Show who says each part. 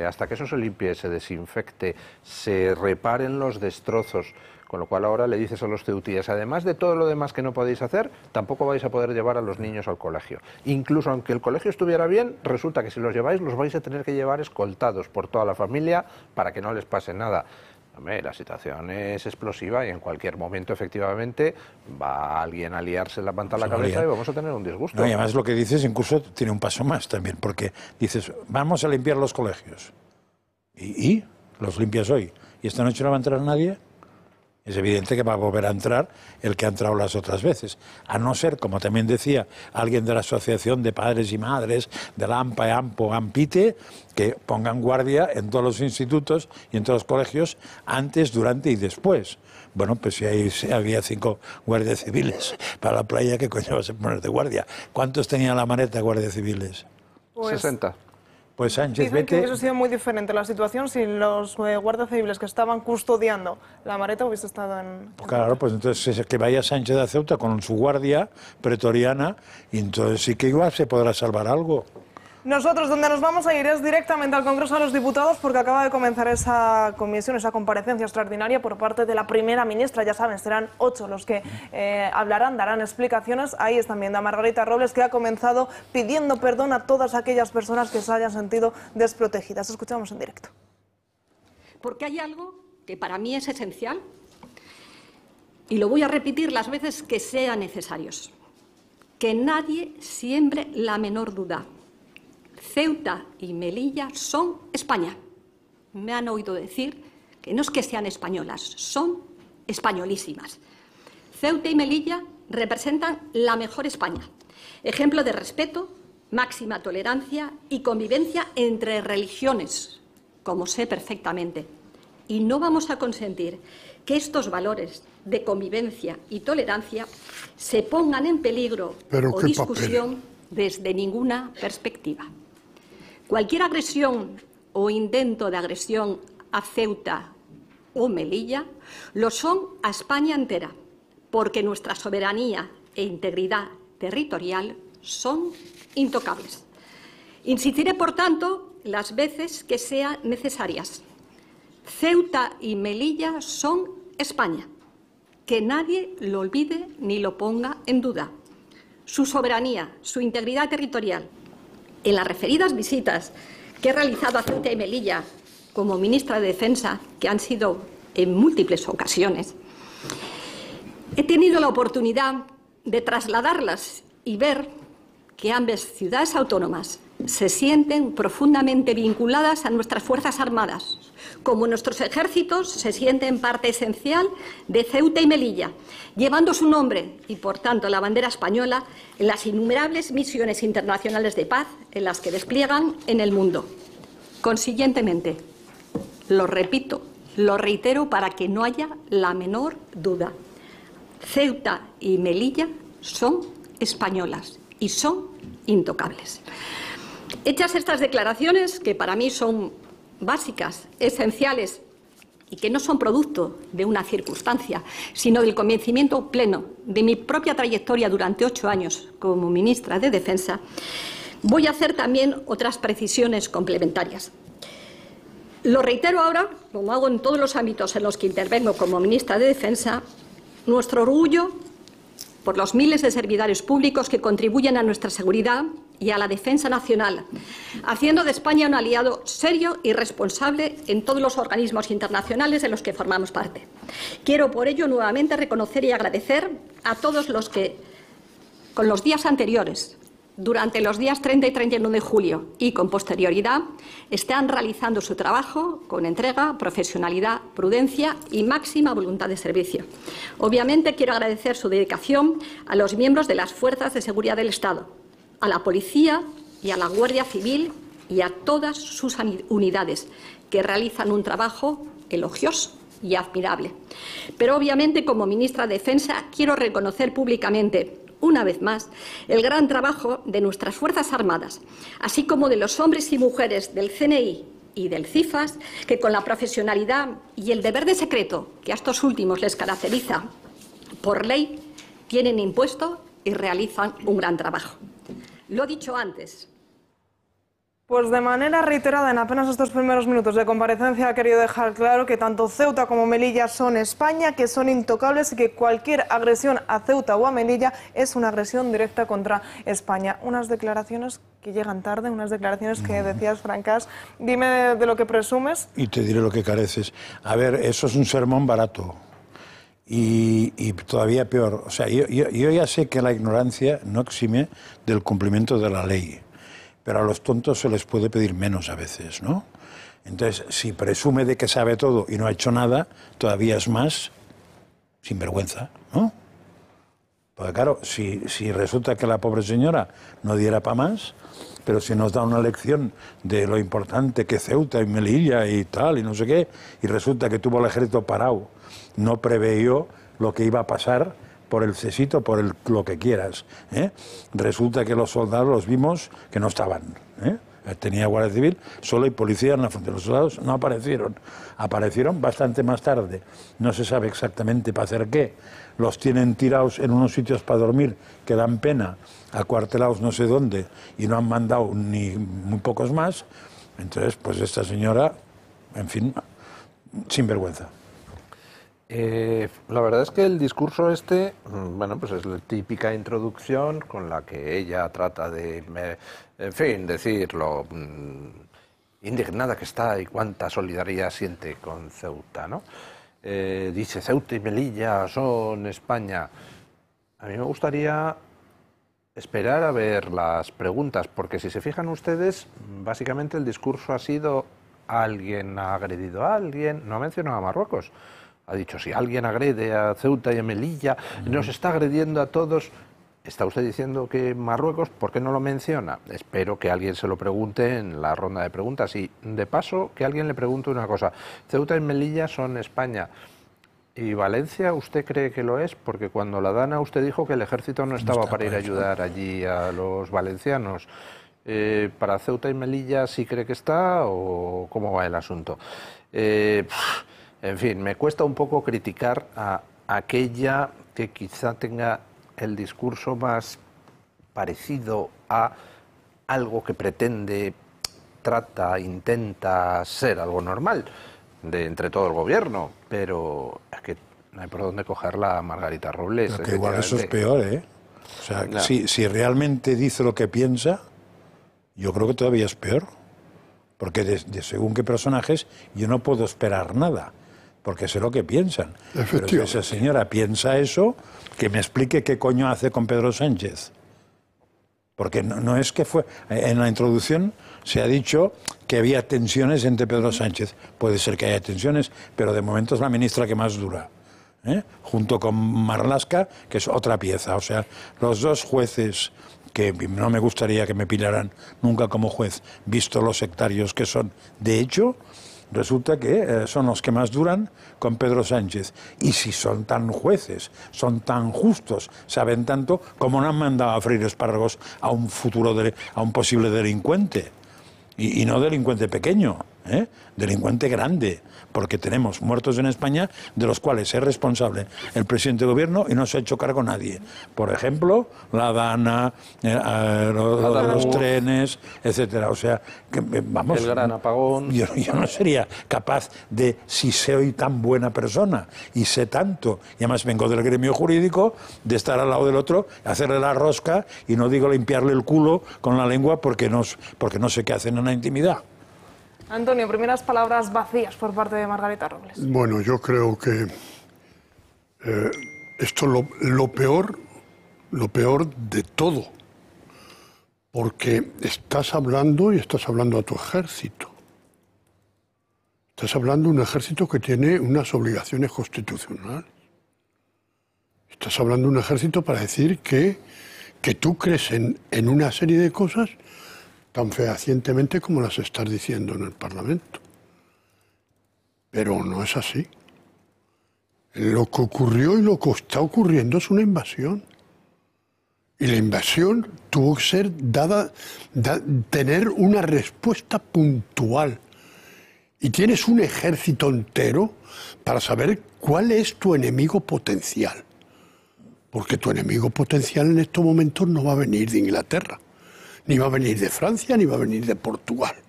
Speaker 1: hasta que eso se limpie, se desinfecte, se reparen los destrozos, con lo cual ahora le dices a los ceutíes, además de todo lo demás que no podéis hacer, tampoco vais a poder llevar a los niños al colegio. Incluso aunque el colegio estuviera bien, resulta que si los lleváis, los vais a tener que llevar escoltados por toda la familia para que no les pase nada. Hombre, la situación es explosiva y en cualquier momento, efectivamente, va alguien a liarse la manta a la cabeza y vamos a tener un disgusto.
Speaker 2: No, y además lo que dices incluso tiene un paso más también, porque dices, vamos a limpiar los colegios. ¿Y? ¿Los limpias hoy? ¿Y esta noche no va a entrar nadie? Es evidente que va a volver a entrar el que ha entrado las otras veces. A no ser, como también decía alguien de la Asociación de Padres y Madres, de la AMPA, AMPO, AMPITE, que pongan guardia en todos los institutos y en todos los colegios antes, durante y después. Bueno, pues si había 5 guardias civiles para la playa, ¿qué coño vas a poner de guardia? ¿Cuántos tenía la maneta de guardias civiles?
Speaker 1: Pues 60.
Speaker 2: Pues Sánchez,
Speaker 3: dicen que hubiese sido muy diferente la situación si los guardias civiles que estaban custodiando la Mareta hubiese estado en...
Speaker 2: Claro, pues entonces que vaya Sánchez a Ceuta con su guardia pretoriana y entonces sí que igual se podrá salvar algo.
Speaker 3: Nosotros donde nos vamos a ir es directamente al Congreso de los Diputados porque acaba de comenzar esa comisión, esa comparecencia extraordinaria por parte de la primera ministra. Ya saben, serán 8 los que hablarán, darán explicaciones. Ahí es también de Margarita Robles, que ha comenzado pidiendo perdón a todas aquellas personas que se hayan sentido desprotegidas. Escuchamos en directo.
Speaker 4: Porque hay algo que para mí es esencial y lo voy a repetir las veces que sean necesarios. Que nadie siembre la menor duda. Ceuta y Melilla son España. Me han oído decir que no es que sean españolas, son españolísimas. Ceuta y Melilla representan la mejor España, ejemplo de respeto, máxima tolerancia y convivencia entre religiones, como sé perfectamente. Y no vamos a consentir que estos valores de convivencia y tolerancia se pongan en peligro o discusión desde ninguna perspectiva. Cualquier agresión o intento de agresión a Ceuta o Melilla lo son a España entera, porque nuestra soberanía e integridad territorial son intocables. Insistiré, por tanto, las veces que sean necesarias. Ceuta y Melilla son España. Que nadie lo olvide ni lo ponga en duda. Su soberanía, su integridad territorial. En las referidas visitas que he realizado a Ceuta y Melilla como ministra de Defensa, que han sido en múltiples ocasiones, he tenido la oportunidad de trasladarlas y ver que ambas ciudades autónomas se sienten profundamente vinculadas a nuestras Fuerzas Armadas, como nuestros ejércitos se sienten parte esencial de Ceuta y Melilla, llevando su nombre y, por tanto, la bandera española en las innumerables misiones internacionales de paz en las que despliegan en el mundo. Consiguientemente, lo repito, lo reitero para que no haya la menor duda. Ceuta y Melilla son españolas y son intocables. Hechas estas declaraciones, que para mí son básicas, esenciales y que no son producto de una circunstancia, sino del convencimiento pleno de mi propia trayectoria durante 8 años como ministra de Defensa, voy a hacer también otras precisiones complementarias. Lo reitero ahora, como hago en todos los ámbitos en los que intervengo como ministra de Defensa, nuestro orgullo por los miles de servidores públicos que contribuyen a nuestra seguridad y a la defensa nacional, haciendo de España un aliado serio y responsable en todos los organismos internacionales de los que formamos parte. Quiero por ello nuevamente reconocer y agradecer a todos los que, con los días anteriores, durante los días 30 y 31 de julio y con posterioridad, están realizando su trabajo con entrega, profesionalidad, prudencia y máxima voluntad de servicio. Obviamente quiero agradecer su dedicación a los miembros de las Fuerzas de Seguridad del Estado, a la Policía y a la Guardia Civil y a todas sus unidades, que realizan un trabajo elogioso y admirable. Pero obviamente, como ministra de Defensa, quiero reconocer públicamente, una vez más, el gran trabajo de nuestras Fuerzas Armadas, así como de los hombres y mujeres del CNI y del CIFAS, que con la profesionalidad y el deber de secreto que a estos últimos les caracteriza por ley, tienen impuesto y realizan un gran trabajo. Lo he dicho antes,
Speaker 3: Pues de manera reiterada, en apenas estos primeros minutos de comparecencia, ha querido dejar claro que tanto Ceuta como Melilla son España, que son intocables y que cualquier agresión a Ceuta o a Melilla es una agresión directa contra España. Unas declaraciones que llegan tarde, unas declaraciones que decías, Francas. Dime de lo que presumes.
Speaker 2: Y te diré lo que careces. A ver, eso es un sermón barato. Y todavía peor. O sea, yo ya sé que la ignorancia no exime del cumplimiento de la ley. Pero a los tontos se les puede pedir menos a veces, ¿no? Entonces, si presume de que sabe todo y no ha hecho nada, todavía es más sinvergüenza, ¿no? Porque claro, si resulta que la pobre señora no diera para más, pero si nos da una lección de lo importante que Ceuta y Melilla y tal, y no sé qué, y resulta que tuvo el ejército parado, no preveyó lo que iba a pasar por el cesito, por lo que quieras, ¿eh? Resulta que los soldados los vimos que no estaban, ¿eh? Tenía Guardia Civil, solo y policía en la frontera. Los soldados no aparecieron. Aparecieron bastante más tarde. No se sabe exactamente para hacer qué. Los tienen tirados en unos sitios para dormir que dan pena, acuartelados no sé dónde, y no han mandado ni muy pocos más. Entonces, pues esta señora, en fin, sinvergüenza.
Speaker 1: La verdad es que el discurso este, bueno, pues es la típica introducción con la que ella trata de, en fin, decir lo indignada que está y cuánta solidaridad siente con Ceuta, ¿no? Dice, Ceuta y Melilla son España. A mí me gustaría esperar a ver las preguntas, porque si se fijan ustedes, básicamente el discurso ha sido alguien ha agredido a alguien, no ha mencionado a Marruecos. Ha dicho, si alguien agrede a Ceuta y a Melilla, nos está agrediendo a todos. ¿Está usted diciendo que Marruecos, por qué no lo menciona? Espero que alguien se lo pregunte en la ronda de preguntas. Y, de paso, que alguien le pregunte una cosa. Ceuta y Melilla son España. ¿Y Valencia usted cree que lo es? Porque cuando la Dana usted dijo que el ejército no estaba para ir a ayudar allí a los valencianos. ¿Para Ceuta y Melilla sí cree que está o cómo va el asunto? En fin, me cuesta un poco criticar a aquella que quizá tenga el discurso más parecido a algo que pretende, trata, intenta ser algo normal de entre todo el gobierno, pero es que no hay por dónde cogerla a Margarita Robles.
Speaker 2: Pero que igual eso es peor, ¿eh? O sea, no. Si realmente dice lo que piensa, yo creo que todavía es peor, porque de según qué personajes yo no puedo esperar nada. Porque sé lo que piensan. Pero si esa señora piensa eso, que me explique qué coño hace con Pedro Sánchez. Porque no es que fue... En la introducción se ha dicho que había tensiones entre Pedro Sánchez. Puede ser que haya tensiones, pero de momento es la ministra que más dura, ¿eh? Junto con Marlaska, que es otra pieza. O sea, los dos jueces que no me gustaría que me pillaran nunca como juez, visto los sectarios que son. De hecho, resulta que son los que más duran con Pedro Sánchez. Y si son tan jueces, son tan justos, saben tanto, como no han mandado a freír espárragos a un a un posible delincuente. Y no delincuente pequeño, ¿eh? Delincuente grande, porque tenemos muertos en España de los cuales es responsable el presidente de gobierno y no se ha hecho cargo nadie. Por ejemplo, la Dana, los trenes, etcétera. O sea, que, vamos,
Speaker 1: el gran apagón.
Speaker 2: Yo no sería capaz de, si soy tan buena persona y sé tanto, y además vengo del gremio jurídico, de estar al lado del otro, hacerle la rosca y no digo limpiarle el culo con la lengua porque no sé qué hacen en la intimidad.
Speaker 3: Antonio, primeras palabras vacías por parte de Margarita Robles.
Speaker 5: Bueno, yo creo que esto lo peor de todo, porque estás hablando a tu ejército. Estás hablando de un ejército que tiene unas obligaciones constitucionales. Estás hablando de un ejército para decir que tú crees en una serie de cosas tan fehacientemente como las estás diciendo en el Parlamento. Pero no es así. Lo que ocurrió y lo que está ocurriendo es una invasión. Y la invasión tuvo que ser tener una respuesta puntual. Y tienes un ejército entero para saber cuál es tu enemigo potencial. Porque tu enemigo potencial en estos momentos no va a venir de Inglaterra, Ni va a venir de Francia, ni va a venir de Portugal.